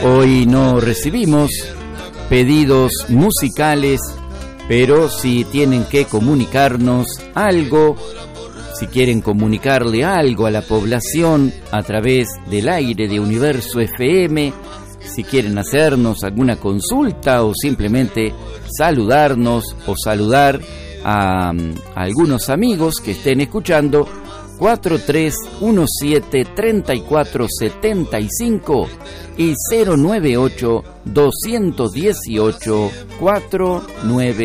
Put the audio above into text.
Hoy no recibimos pedidos musicales, pero si tienen que comunicarnos algo, si quieren comunicarle algo a la población a través del aire de Universo FM, si quieren hacernos alguna consulta o simplemente saludarnos o saludar a algunos amigos que estén escuchando, 4317-3475 y 098-218-49.